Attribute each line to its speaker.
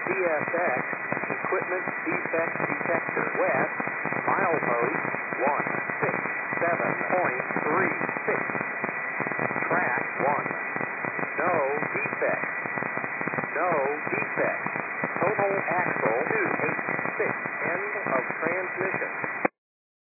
Speaker 1: CSX Equipment Defect Detector. West, milepost 167.36. Track 1. No defect. No defect. Total axle 286. End of transmission.